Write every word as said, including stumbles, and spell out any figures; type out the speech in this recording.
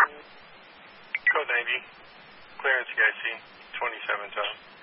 Code ninety. Clearance, E I C. twenty-seven Tom.